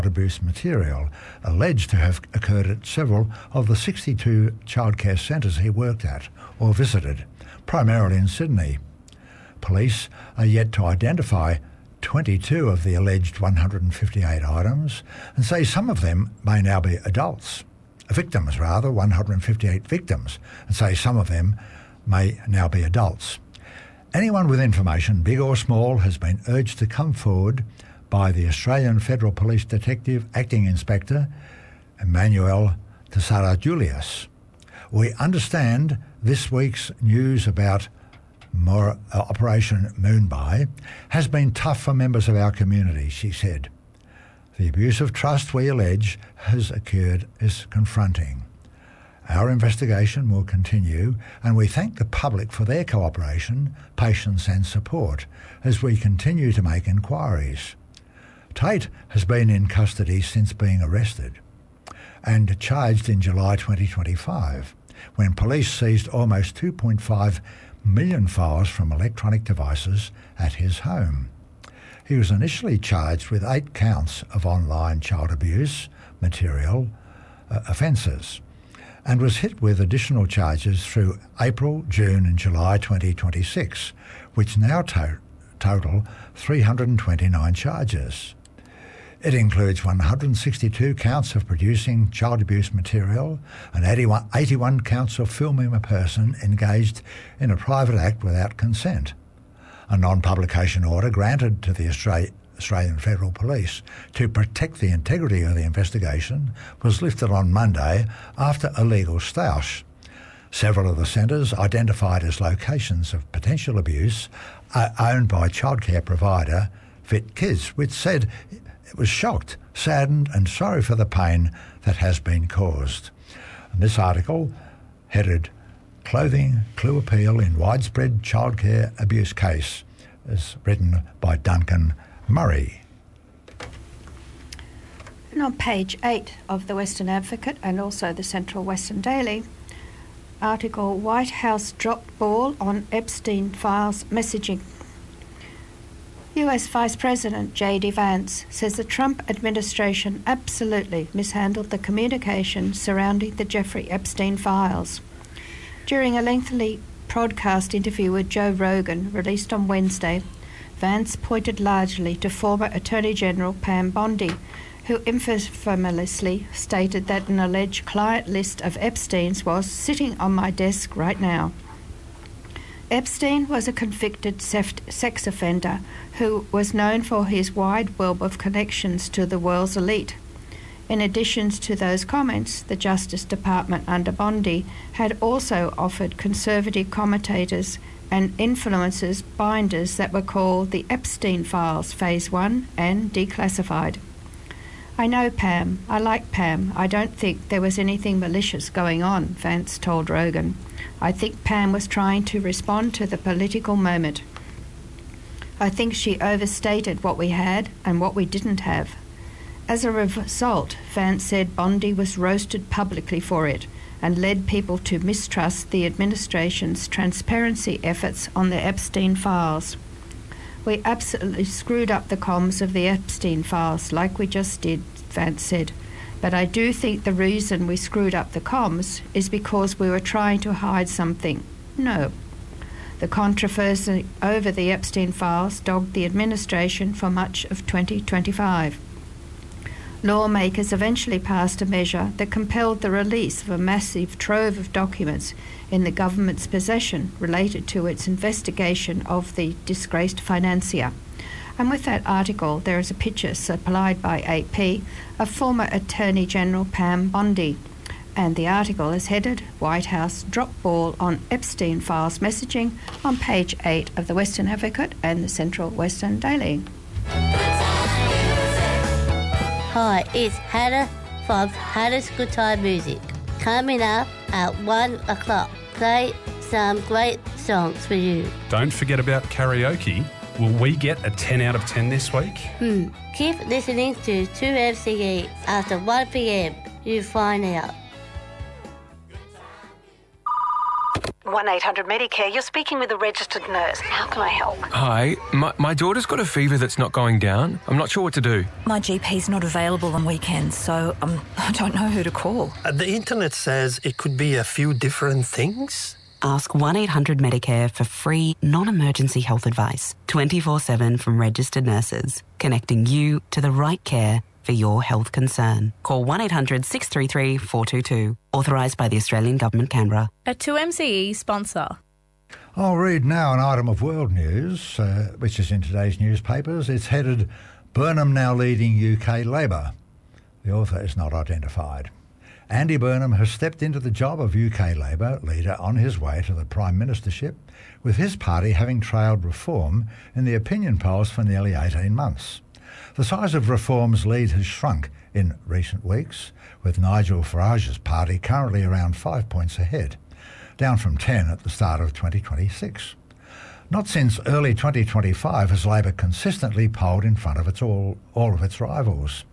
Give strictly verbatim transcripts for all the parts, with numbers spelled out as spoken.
abuse material alleged to have occurred at several of the sixty-two childcare centres he worked at or visited, primarily in Sydney. Police are yet to identify twenty-two of the alleged one hundred fifty-eight items and say some of them may now be adults. Victims, rather, one hundred fifty-eight victims, and say some of them may now be adults. Anyone with information, big or small, has been urged to come forward by the Australian Federal Police Detective Acting Inspector Emmanuel Tessara Julius. We understand this week's news about More, uh, Operation Moonbye has been tough for members of our community, she said. The abuse of trust we allege has occurred is confronting. Our investigation will continue, and we thank the public for their cooperation, patience and support as we continue to make inquiries. Tate has been in custody since being arrested and charged in July twenty twenty-five when police seized almost two point five million files from electronic devices at his home. He was initially charged with eight counts of online child abuse material uh, offences and was hit with additional charges through April, June and July twenty twenty-six, which now to- total three hundred twenty-nine charges. It includes one hundred sixty-two counts of producing child abuse material and eighty-one, eighty-one counts of filming a person engaged in a private act without consent. A non-publication order granted to the Australia, Australian Federal Police to protect the integrity of the investigation was lifted on Monday after a legal stoush. Several of the centres identified as locations of potential abuse are owned by childcare provider VitKids, which said it was shocked, saddened and sorry for the pain that has been caused. And this article, headed Clothing Clue Appeal in Widespread Childcare Abuse Case, is written by Duncan Murray. And on page eight of the Western Advocate and also the Central Western Daily, article White House dropped ball on Epstein files messaging. U S Vice President J D Vance says the Trump administration absolutely mishandled the communication surrounding the Jeffrey Epstein files. During a lengthy podcast interview with Joe Rogan released on Wednesday, Vance pointed largely to former Attorney General Pam Bondi, who infamously stated that an alleged client list of Epstein's was sitting on my desk right now. Epstein was a convicted sex offender who was known for his wide web of connections to the world's elite. In addition to those comments, the Justice Department under Bondi had also offered conservative commentators and influencers binders that were called the Epstein Files Phase one and Declassified. I know Pam. I like Pam. I don't think there was anything malicious going on, Vance told Rogan. I think Pam was trying to respond to the political moment. I think she overstated what we had and what we didn't have. As a result, Vance said Bondi was roasted publicly for it and led people to mistrust the administration's transparency efforts on the Epstein files. We absolutely screwed up the comms of the Epstein files, like we just did, Vance said. But I do think the reason we screwed up the comms is because we were trying to hide something. No. The controversy over the Epstein files dogged the administration for much of twenty twenty-five. Lawmakers eventually passed a measure that compelled the release of a massive trove of documents in the government's possession related to its investigation of the disgraced financier. And with that article, there is a picture supplied by A P of former Attorney General Pam Bondi. And the article is headed, White House Drop Ball on Epstein Files Messaging, on page eight of the Western Advocate and the Central Western Daily. Hi, it's Hannah from Hannah's Good Time Music. Coming up at one o'clock, play some great songs for you. Don't forget about karaoke. Will we get a ten out of ten this week? Hmm. Keep listening to two M C E after one p.m. You find out. one eight hundred Medicare. You're speaking with a registered nurse. How can I help? Hi, my, my daughter's got a fever that's not going down. I'm not sure what to do. My G P's not available on weekends, so um, I don't know who to call. Uh, the internet says it could be a few different things. Ask one eight hundred Medicare for free, non-emergency health advice, twenty-four seven from registered nurses, connecting you to the right care for your health concern. Call one eight hundred six three three four two two. Authorised by the Australian Government, Canberra. A two M C E sponsor. I'll read now an item of world news, uh, which is in today's newspapers. It's headed, Burnham now leading U K Labor. The author is not identified. Andy Burnham has stepped into the job of U K Labor leader on his way to the Prime Ministership, with his party having trailed Reform in the opinion polls for nearly eighteen months. The size of Reform's lead has shrunk in recent weeks, with Nigel Farage's party currently around five points ahead, down from ten at the start of twenty twenty-six. Not since early twenty twenty-five has Labor consistently polled in front of its all, all of its rivals.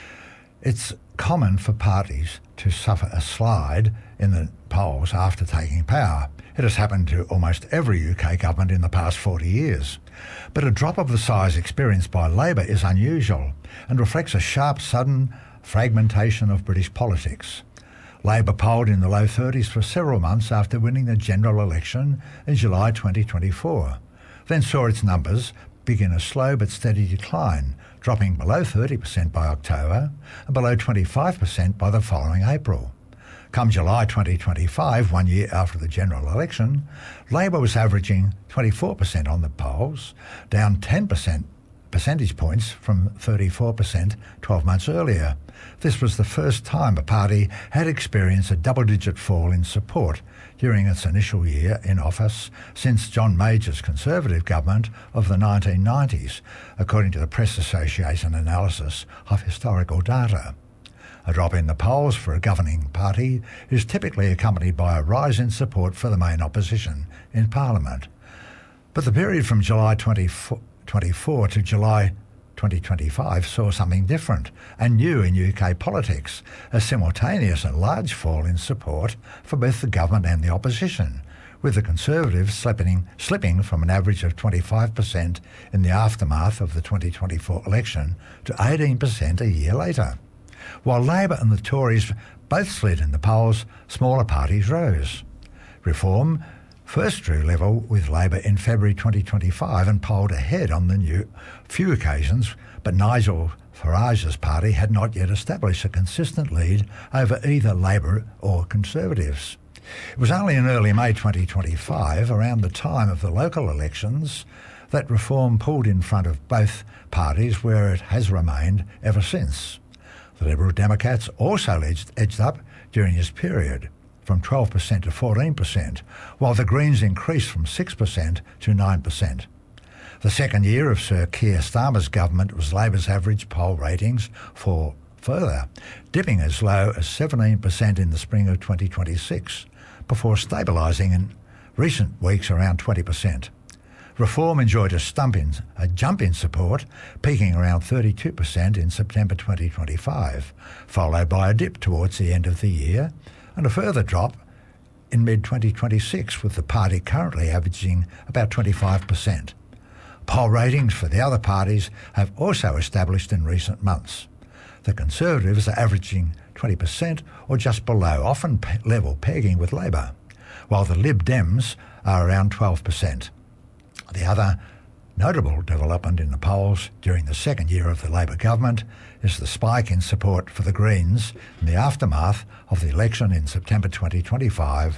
It's common for parties to suffer a slide in the polls after taking power. It has happened to almost every U K government in the past forty years. But a drop of the size experienced by Labor is unusual and reflects a sharp, sudden fragmentation of British politics. Labor polled in the low thirties for several months after winning the general election in July twenty twenty-four, then saw its numbers begin a slow but steady decline, dropping below thirty percent by October and below twenty-five percent by the following April. Come July twenty twenty-five, one year after the general election, Labor was averaging twenty-four percent on the polls, down ten percent percentage points from thirty-four percent twelve months earlier. This was the first time a party had experienced a double-digit fall in support during its initial year in office since John Major's Conservative government of the nineteen nineties, according to the Press Association analysis of historical data. A drop in the polls for a governing party is typically accompanied by a rise in support for the main opposition in Parliament. But the period from July twenty twenty-four to July twenty twenty-five saw something different and new in U K politics, a simultaneous and large fall in support for both the government and the opposition, with the Conservatives slipping, slipping from an average of twenty-five percent in the aftermath of the twenty twenty-four election to eighteen percent a year later. While Labor and the Tories both slid in the polls, smaller parties rose. Reform first drew level with Labor in February twenty twenty-five and polled ahead on the new few occasions, but Nigel Farage's party had not yet established a consistent lead over either Labor or Conservatives. It was only in early May twenty twenty-five, around the time of the local elections, that Reform pulled in front of both parties, where it has remained ever since. The Liberal Democrats also edged, edged up during this period, from twelve percent to fourteen percent, while the Greens increased from six percent to nine percent. The second year of Sir Keir Starmer's government was Labor's average poll ratings fall further, dipping as low as seventeen percent in the spring of twenty twenty-six, before stabilising in recent weeks around twenty percent. Reform enjoyed a, stump in, a jump in support, peaking around thirty-two percent in September twenty twenty-five, followed by a dip towards the end of the year, and a further drop in mid twenty twenty-six, with the party currently averaging about twenty-five percent. Poll ratings for the other parties have also established in recent months. The Conservatives are averaging twenty percent or just below, often pe- level pegging with Labor, while the Lib Dems are around twelve percent. The other notable development in the polls during the second year of the Labor government is the spike in support for the Greens in the aftermath of the election in September twenty twenty-five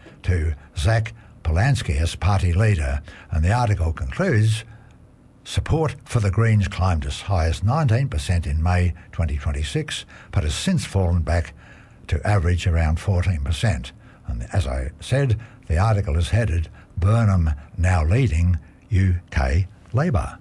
to Zach Polanski as party leader, and the article concludes, support for the Greens climbed as high as nineteen percent in May twenty twenty-six, but has since fallen back to average around fourteen percent. And as I said, the article is headed, Burnham now leading U K Labor.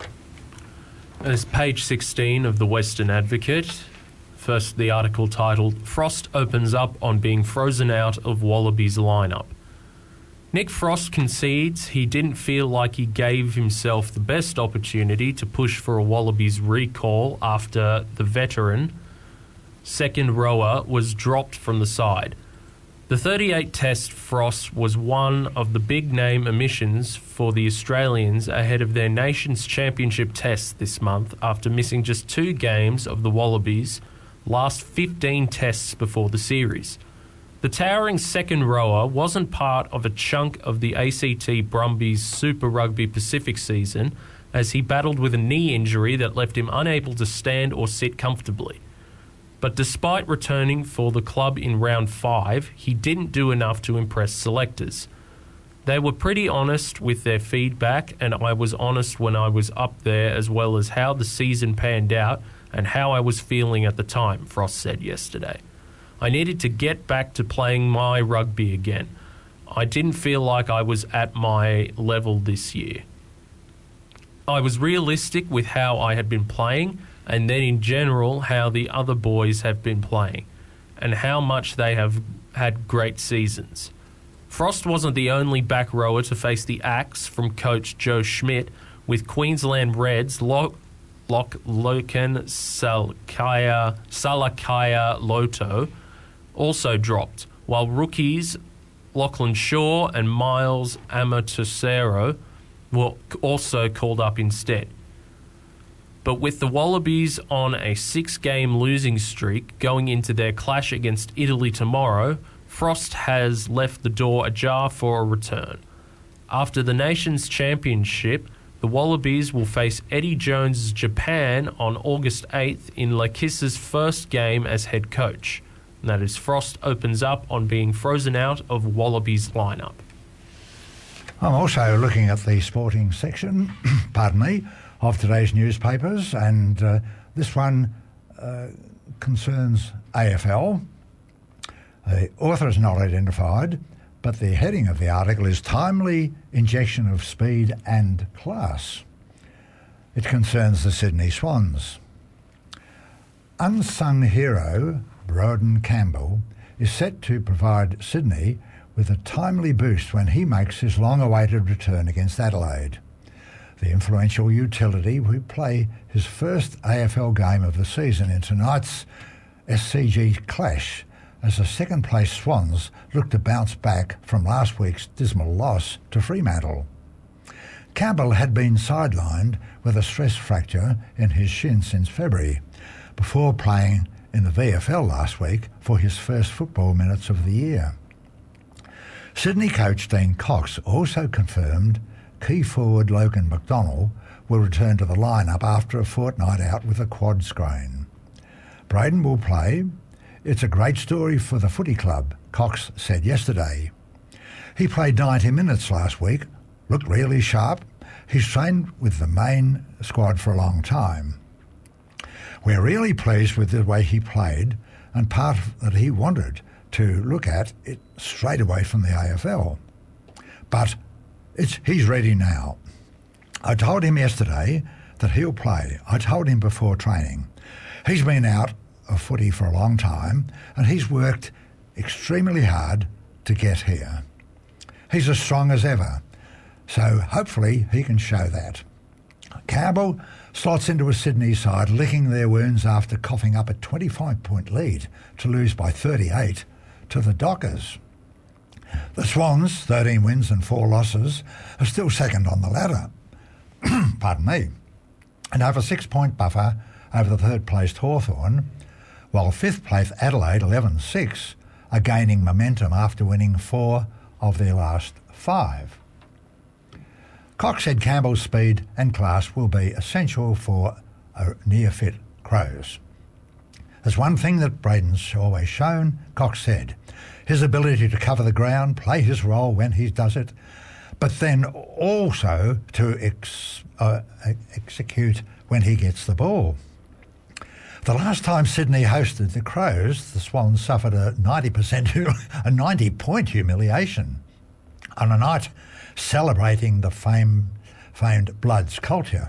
It's page sixteen of the Western Advocate. First, the article titled, Frost opens up on being frozen out of Wallabies lineup. Nick Frost concedes he didn't feel like he gave himself the best opportunity to push for a Wallabies recall after the veteran second rower was dropped from the side. The thirty-eight Test Frost was one of the big-name omissions for the Australians ahead of their Nations Championship Test this month after missing just two games of the Wallabies' last fifteen tests before the series. The towering second rower wasn't part of a chunk of the A C T Brumbies Super Rugby Pacific season as he battled with a knee injury that left him unable to stand or sit comfortably. But despite returning for the club in round five, he didn't do enough to impress selectors. They were pretty honest with their feedback, and I was honest when I was up there as well as how the season panned out and how I was feeling at the time, Frost said yesterday. I needed to get back to playing my rugby again. I didn't feel like I was at my level this year. I was realistic with how I had been playing, and then in general how the other boys have been playing and how much they have had great seasons. Frost wasn't the only back rower to face the axe from coach Joe Schmidt, with Queensland Reds Lock Loken Salakaya, Salakaya Loto also dropped, while rookies Lachlan Shaw and Miles Amatosero were also called up instead. But with the Wallabies on a six-game losing streak going into their clash against Italy tomorrow, Frost has left the door ajar for a return. After the Nations Championship, the Wallabies will face Eddie Jones' Japan on August eighth in Lakissa's first game as head coach. And that is Frost opens up on being frozen out of Wallabies lineup. I'm also looking at the sporting section, pardon me, of today's newspapers, and uh, this one uh, concerns A F L. The author is not identified, but the heading of the article is Timely Injection of Speed and Class. It concerns the Sydney Swans. Unsung hero Broden Campbell is set to provide Sydney with a timely boost when he makes his long-awaited return against Adelaide. The influential utility will play his first A F L game of the season in tonight's S C G clash as the second-place Swans look to bounce back from last week's dismal loss to Fremantle. Campbell had been sidelined with a stress fracture in his shin since February, before playing in the V F L last week for his first football minutes of the year. Sydney coach Dean Cox also confirmed key forward Logan McDonald will return to the lineup after a fortnight out with a quad sprain. Braden will play. It's a great story for the footy club, Cox said yesterday. He played ninety minutes last week, looked really sharp. He's trained with the main squad for a long time. We're really pleased with the way he played, and part that he wanted to look at it straight away from the A F L. But it's, he's ready now. I told him yesterday that he'll play. I told him before training. He's been out of footy for a long time, and he's worked extremely hard to get here. He's as strong as ever, so hopefully he can show that. Campbell slots into a Sydney side licking their wounds after coughing up a twenty-five point lead to lose by thirty-eight to the Dockers. The Swans, thirteen wins and four losses, are still second on the ladder. Pardon me. And have a six-point buffer over the third-placed Hawthorn, while fifth-placed Adelaide, eleven six, are gaining momentum after winning four of their last five. Cox said Campbell's speed and class will be essential for a near-fit Crows. There's one thing that Braden's always shown, Cox said, his ability to cover the ground, play his role when he does it, but then also to ex, uh, execute when he gets the ball. The last time Sydney hosted the Crows, the Swans suffered a ninety percent, a ninety point humiliation on a night celebrating the fame, famed Bloods culture.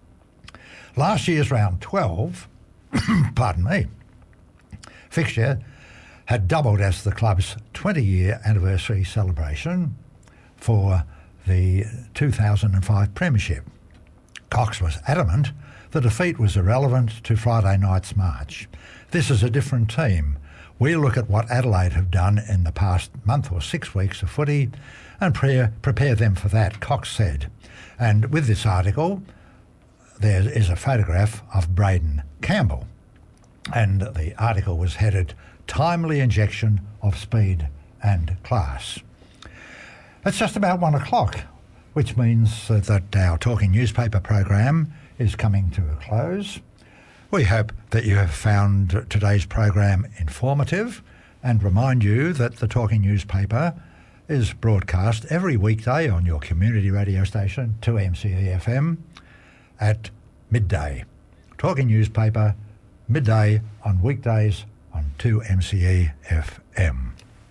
Last year's round twelve, pardon me, fixture had doubled as the club's twenty-year anniversary celebration for the two thousand five Premiership. Cox was adamant the defeat was irrelevant to Friday night's march. This is a different team, we look at what Adelaide have done in the past month or six weeks of footy and pre- prepare them for that, Cox said. And with this article, there is a photograph of Braden Campbell. And the article was headed, Timely Injection of Speed and Class. It's just about one o'clock, which means that our Talking Newspaper program is coming to a close. We hope that you have found today's program informative and remind you that the Talking Newspaper is broadcast every weekday on your community radio station, two M C E F M, at midday. Talking Newspaper, midday on weekdays on two M C E F M.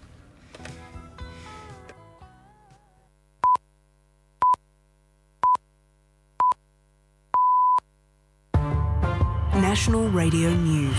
National Radio News.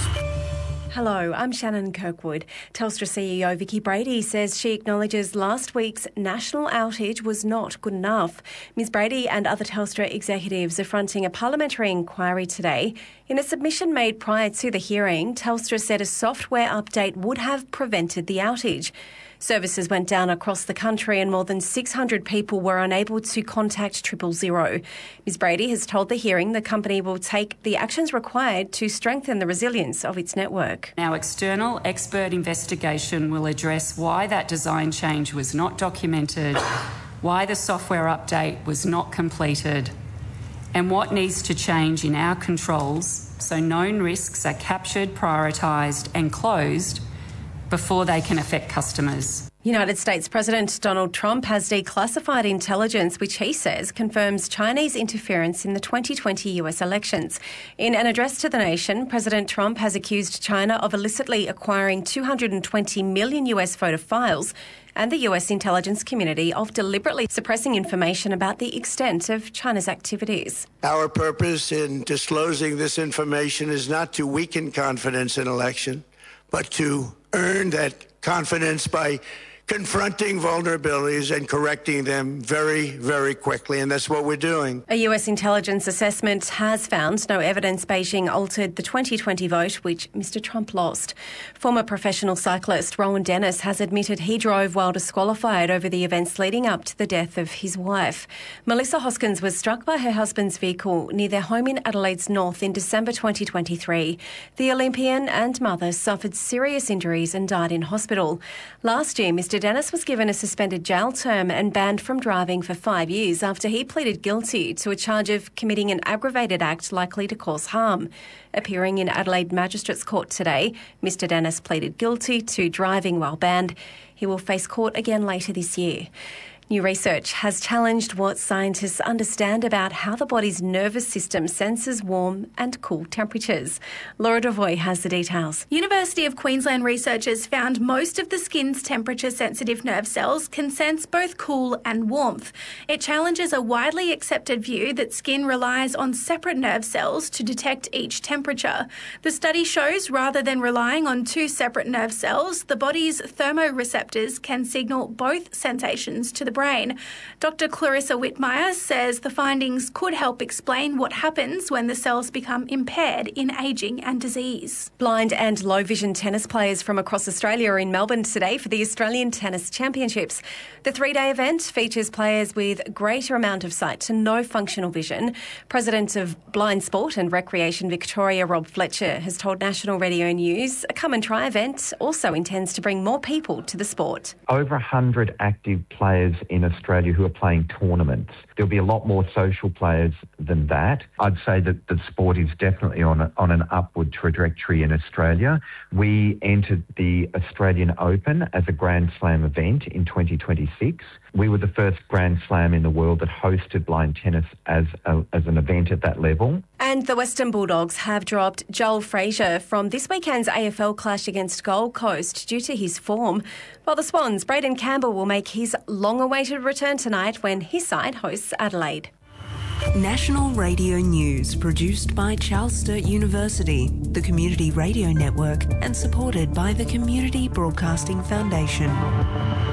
Hello, I'm Shannon Kirkwood. Telstra C E O Vicky Brady says she acknowledges last week's national outage was not good enough. Ms Brady and other Telstra executives are fronting a parliamentary inquiry today. In a submission made prior to the hearing, Telstra said a software update would have prevented the outage. Services went down across the country and more than six hundred people were unable to contact triple zero. Ms Brady has told the hearing the company will take the actions required to strengthen the resilience of its network. Our external expert investigation will address why that design change was not documented, why the software update was not completed, and what needs to change in our controls so known risks are captured, prioritised and closed before they can affect customers. United States President Donald Trump has declassified intelligence which he says confirms Chinese interference in the twenty twenty U S elections. In an address to the nation, President Trump has accused China of illicitly acquiring two hundred twenty million U S voter files and the U S intelligence community of deliberately suppressing information about the extent of China's activities. Our purpose in disclosing this information is not to weaken confidence in election, but to earn that confidence by confronting vulnerabilities and correcting them very, very quickly, and that's what we're doing. A U S intelligence assessment has found no evidence Beijing altered the twenty twenty vote, which Mister Trump lost. Former professional cyclist Rowan Dennis has admitted he drove while disqualified over the events leading up to the death of his wife. Melissa Hoskins was struck by her husband's vehicle near their home in Adelaide's north in December twenty twenty-three. The Olympian and mother suffered serious injuries and died in hospital. Last year, Mister Dennis was given a suspended jail term and banned from driving for five years after he pleaded guilty to a charge of committing an aggravated act likely to cause harm. Appearing in Adelaide Magistrates Court today, Mister Dennis pleaded guilty to driving while banned. He will face court again later this year. New research has challenged what scientists understand about how the body's nervous system senses warm and cool temperatures. Laura Devoy has the details. University of Queensland researchers found most of the skin's temperature-sensitive nerve cells can sense both cool and warmth. It challenges a widely accepted view that skin relies on separate nerve cells to detect each temperature. The study shows rather than relying on two separate nerve cells, the body's thermoreceptors can signal both sensations to the brain. Doctor Clarissa Whitmire says the findings could help explain what happens when the cells become impaired in ageing and disease. Blind and low vision tennis players from across Australia are in Melbourne today for the Australian Tennis Championships. The three-day event features players with greater amount of sight to no functional vision. President of Blind Sport and Recreation Victoria, Rob Fletcher, has told National Radio News a Come and Try event also intends to bring more people to the sport. Over one hundred active players in Australia who are playing tournaments. There'll be a lot more social players than that. I'd say that the sport is definitely on, a, on an upward trajectory in Australia. We entered the Australian Open as a Grand Slam event in twenty twenty-six. We were the first Grand Slam in the world that hosted blind tennis as, a, as an event at that level. And the Western Bulldogs have dropped Joel Frazier from this weekend's A F L clash against Gold Coast due to his form. While the Swans, Braden Campbell will make his long-awaited return tonight when his side hosts Adelaide. National Radio News, produced by Charles Sturt University, the Community Radio Network, and supported by the Community Broadcasting Foundation.